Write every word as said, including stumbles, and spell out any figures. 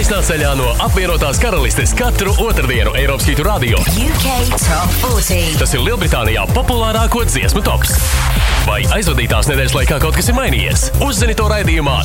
Taisnā ceļā no apvienotās karalistes katru otrdienu Eiropas Hitu radio. U K Top četrdesmit. Tas ir Lielbritānijā populārāko dziesmu tops. Vai aizvadītās nedēļas laikā kaut kas ir mainījies? Uzzini to raidījumā